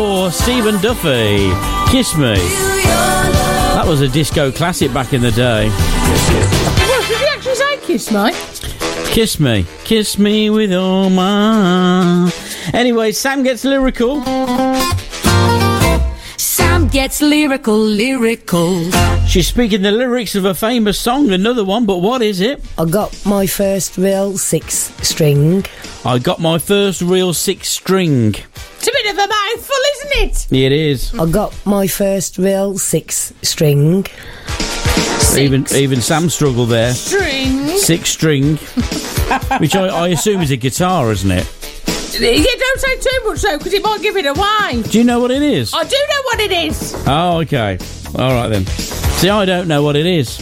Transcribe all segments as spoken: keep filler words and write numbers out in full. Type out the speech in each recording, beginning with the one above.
Or Stephen Duffy, Kiss Me. That was a disco classic back in the day. What did he actually say, Kiss Me? Kiss me, kiss me with all my... Anyway, Sam gets lyrical. Sam gets lyrical, lyrical. She's speaking the lyrics of a famous song, another one, but what is it? I got my first real six string. I got my first real six string. It's a bit of a mouthful, isn't it? It is. I got my first real six string. Six. Even even Sam struggled there. String. Six string. Which I, I assume is a guitar, isn't it? Yeah, don't say too much though, because it might give it away. Do you know what it is? I do know what it is. Oh, okay. All right then. See, I don't know what it is.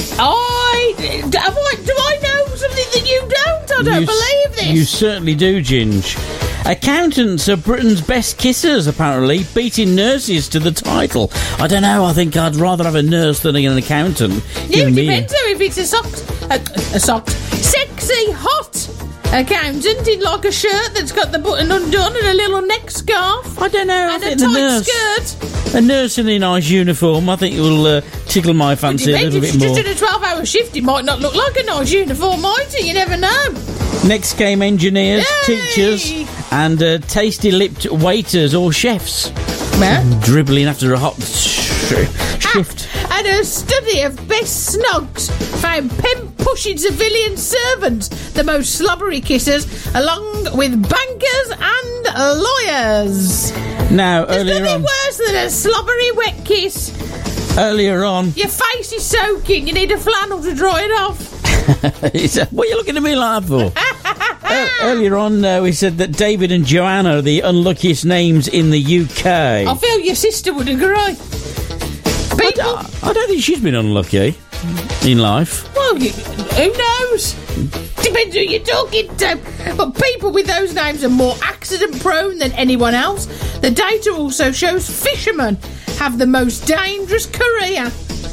I, do I, do I know something that you don't? I don't You s- believe this. You certainly do, Ginge. Accountants are Britain's best kissers, apparently, beating nurses to the title. I don't know, I think I'd rather have a nurse than an accountant. Yeah, Give it me depends though, if it's a sock, a, a sock, sexy, hot accountant in like a shirt that's got the button undone and a little neck scarf. I don't know, I And a think the tight nurse, skirt. a nurse in a nice uniform, I think it will uh, tickle my fancy a Depends, little if bit she's more. just in a twelve hour shift, it might not look like a nice uniform, might it? You never know. Next came engineers, Yay! teachers, and uh, tasty-lipped waiters or chefs. Man. Dribbling after a hot sh- shift. And a study of best snogs found pen-pushing civilian servants the most slobbery kissers, along with bankers and lawyers. Now, There's earlier nothing on, worse than a slobbery wet kiss. earlier on, Your face is soaking. You need a flannel to dry it off. It's, uh, what are you looking at me like for? uh, earlier on, uh, we said that David and Joanna are the unluckiest names in the U K. I feel your sister would agree. I, People, don't, I don't think she's been unlucky in life. well, you, who knows? Depends who you're talking to. But people with those names are more accident prone than anyone else. The data also shows fishermen have the most dangerous career.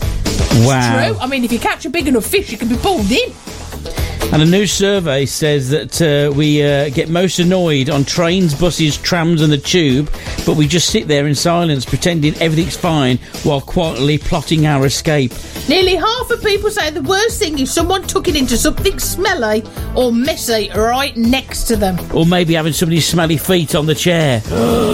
Wow. True. I mean, if you catch a big enough fish, you can be pulled in. And a new survey says that uh, we uh, get most annoyed on trains, buses, trams and the tube, but we just sit there in silence pretending everything's fine while quietly plotting our escape. Nearly half of people say the worst thing is someone tucking into something smelly or messy right next to them. Or maybe having somebody's smelly feet on the chair.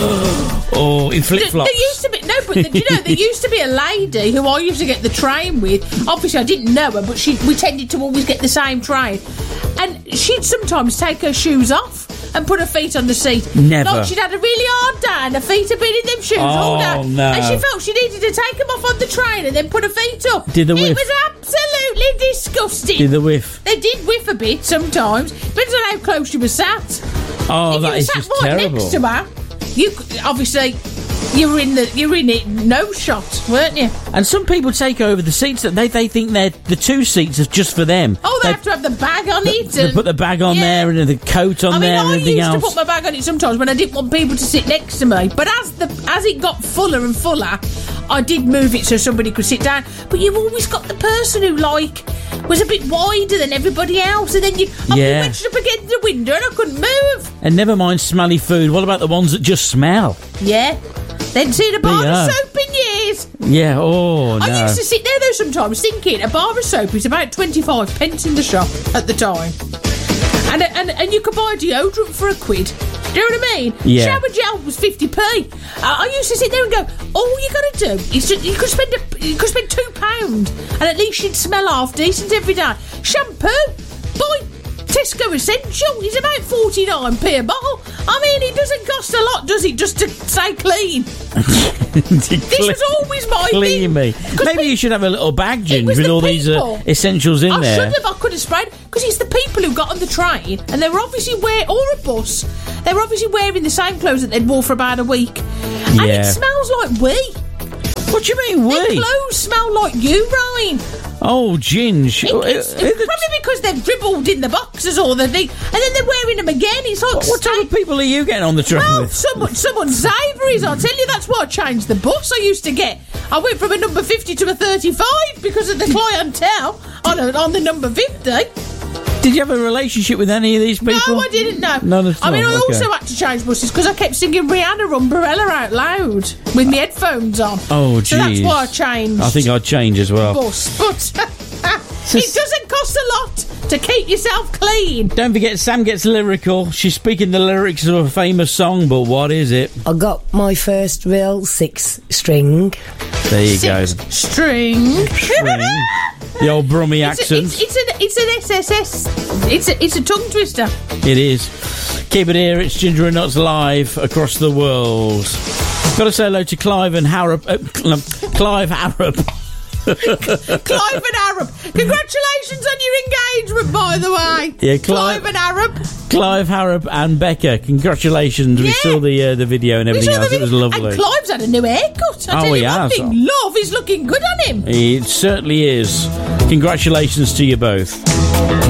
Or in flip-flops. There used to be no, but the, you know, there used to be a lady who I used to get the train with. Obviously, I didn't know her, but she we tended to always get the same train, and she'd sometimes take her shoes off and put her feet on the seat. Never. Like she'd had a really hard day and her feet had been in them shoes all Oh, day, no. and she felt she needed to take them off on the train and then put her feet up. Did the It whiff? was absolutely disgusting. Did the whiff? They did whiff a bit sometimes. Depends on how close she was sat. Oh, If you that were is sat just right terrible. next to her, you could- obviously you were in the you were in it no shot, weren't you? And some people take over the seats that they, they think they're the two seats are just for them. Oh, they, have to have the bag on it. They And, put the bag on yeah. there and the coat on I mean, there and I everything used else. to put my bag on it sometimes when I didn't want people to sit next to me. But as the as it got fuller and fuller, I did move it so somebody could sit down. But you've always got the person who like was a bit wider than everybody else, and then you I'd Yeah. be wedged up against the window and I couldn't move. And never mind smelly food. What about the ones that just smell? Yeah, they'd seen a bar Yeah. of soap in years. Yeah. Oh no. I used to sit there though sometimes thinking a bar of soap is about twenty-five pence in the shop at the time. And, and and you could buy a deodorant for a quid. Do you know what I mean? Yeah. Shower gel was fifty p. Uh, I used to sit there and go, all you got to do is just, you could spend a, you could spend two pound and at least you'd smell half decent every day. Shampoo, buy Tesco Essential. It's about forty-nine p a bottle. I mean, it doesn't cost a lot, does it? Just to stay clean. This was always my Clean thing. me. 'Cause Maybe we- you should have a little bag, It Ginge, was with the all these uh, people. essentials in I there. should have. I could have sprayed because it's the people who got on the train and they were obviously wearing, or a bus. They were obviously wearing the same clothes that they'd wore for about a week, and Yeah. it smells like wee. What do you mean, Their we? clothes smell like urine. Oh, Ginge. It- it's, Uh, uh, it's probably because they've dribbled in the boxes or the thing, and then they're wearing them again. It's like What type of people are you getting on the train Well, with? someone, someone's Sainsbury's. I'll tell you, that's why I changed the bus I used to get. I went from a number fifty to a thirty-five because of the clientele on, a, on the number fifty. Did you have a relationship with any of these people? No, I didn't know. None at I mean, all, I okay. also had to change buses because I kept singing Rihanna Umbrella out loud with my headphones on. Oh, So that's jeez. why I changed. I think I'd change as well. bus, but it doesn't cost a lot to keep yourself clean. Don't forget, Sam gets lyrical. She's speaking the lyrics of a famous song, but what is it? I got my first real six string. There you Six go. string. String. The old Brummy It's, a, accent. it's, it's an it's an S S S. It's a it's a tongue twister. It is. Keep it here. It's Ginger and Nuts live across the world. Got to say hello to Clive and Harrop. Uh, Cl- Clive Harrop. Clive and Arab. Congratulations on your engagement, by the way. Yeah, Clive- Clive and Arab. Clive Harrop and Becca. Congratulations. We Yeah. saw the uh, the video and We everything saw the else. It was video. lovely. And Clive's had a new haircut. I Oh, tell he you one has. thing, love is looking good on him. It certainly is. Congratulations to you both.